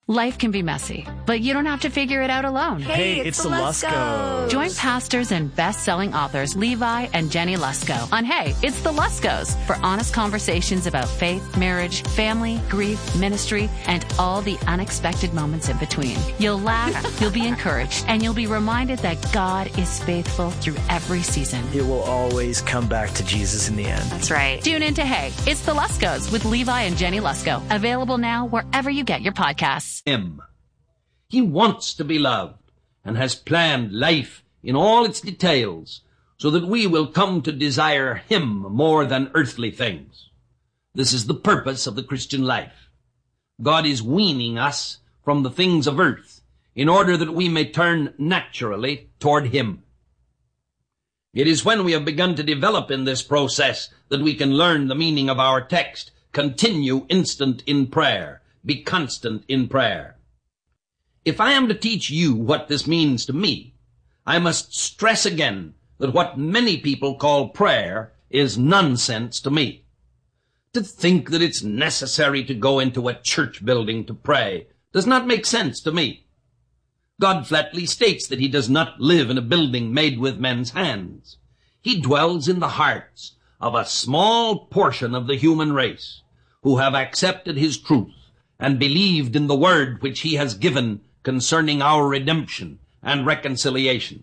Life can be messy, but you don't have to figure it out alone. Hey, it's the Luskos. Join pastors and best-selling authors Levi and Jenny Lusko on Hey, It's the Luskos for honest conversations about faith, marriage, family, grief, ministry, and all the unexpected moments in between. You'll laugh, you'll be encouraged, and you'll be reminded that God is faithful through every season. It will always come back to Jesus in the end. That's right. Tune in to Hey, It's the Luskos with Levi and Jenny Lusko. Available now wherever you get your podcasts. Him. He wants to be loved and has planned life in all its details so that we will come to desire Him more than earthly things. This is the purpose of the Christian life. God is weaning us from the things of earth in order that we may turn naturally toward Him. It is when we have begun to develop in this process that we can learn the meaning of our text. Continue instant in prayer. Be constant in prayer. If I am to teach you what this means to me, I must stress again that what many people call prayer is nonsense to me. To think that it's necessary to go into a church building to pray does not make sense to me. God flatly states that He does not live in a building made with men's hands. He dwells in the hearts of a small portion of the human race who have accepted His truth and believed in the word which He has given concerning our redemption and reconciliation.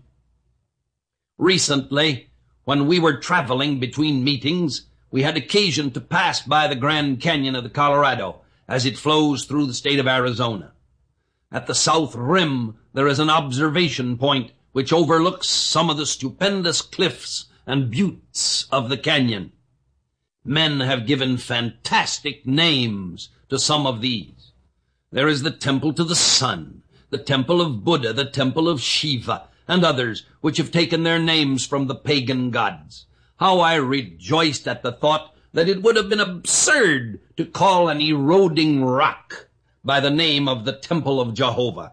Recently, when we were traveling between meetings, we had occasion to pass by the Grand Canyon of the Colorado as it flows through the state of Arizona. At the south rim, there is an observation point which overlooks some of the stupendous cliffs and buttes of the canyon. Men have given fantastic names to some of these. There is the temple to the sun, the temple of Buddha, the temple of Shiva, and others which have taken their names from the pagan gods. How I rejoiced at the thought that it would have been absurd to call an eroding rock by the name of the temple of Jehovah.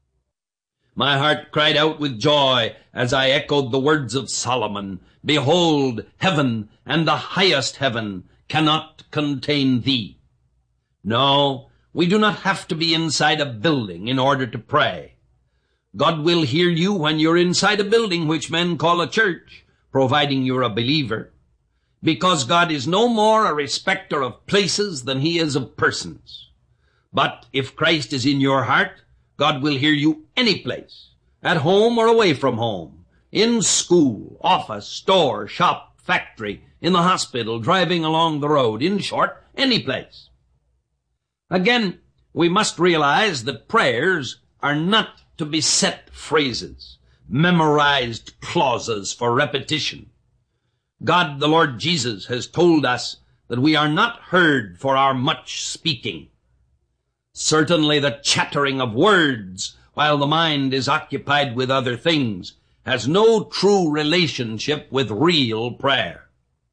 My heart cried out with joy as I echoed the words of Solomon, "Behold, heaven and the highest heaven cannot contain thee." No, we do not have to be inside a building in order to pray. God will hear you when you're inside a building which men call a church, providing you're a believer, because God is no more a respecter of places than He is of persons. But if Christ is in your heart, God will hear you any place, at home or away from home, in school, office, store, shop, factory, in the hospital, driving along the road, in short, any place. Again, we must realize that prayers are not to be set phrases, memorized clauses for repetition. God, the Lord Jesus, has told us that we are not heard for our much speaking. Certainly the chattering of words while the mind is occupied with other things has no true relationship with real prayer.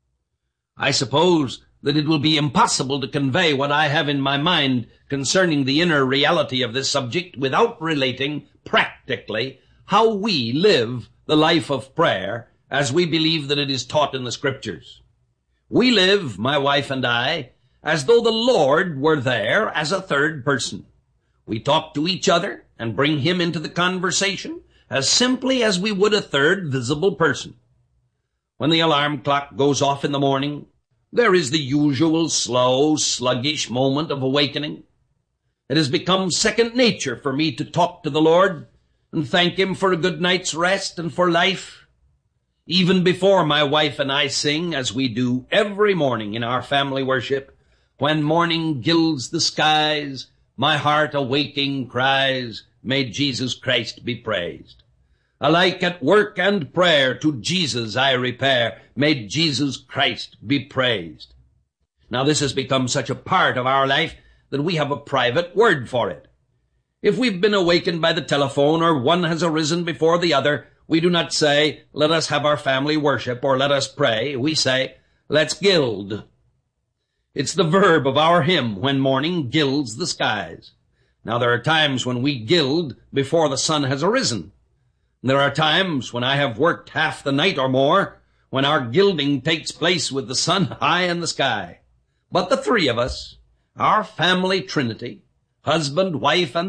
I suppose that it will be impossible to convey what I have in my mind concerning the inner reality of this subject without relating practically how we live the life of prayer as we believe that it is taught in the Scriptures. We live, my wife and I, as though the Lord were there as a third person. We talk to each other and bring Him into the conversation as simply as we would a third visible person. When the alarm clock goes off in the morning, there is the usual slow, sluggish moment of awakening. It has become second nature for me to talk to the Lord and thank Him for a good night's rest and for life. Even before my wife and I sing, as we do every morning in our family worship, "When morning gilds the skies, my heart awaking cries, may Jesus Christ be praised. Alike at work and prayer to Jesus I repair, may Jesus Christ be praised." Now this has become such a part of our life that we have a private word for it. If we've been awakened by the telephone or one has arisen before the other, we do not say, "Let us have our family worship," or "Let us pray." We say, "Let's gild." It's the verb of our hymn, "When morning gilds the skies." Now there are times when we gild before the sun has arisen. There are times when I have worked half the night or more, when our gilding takes place with the sun high in the sky. But the three of us, our family trinity, husband, wife, and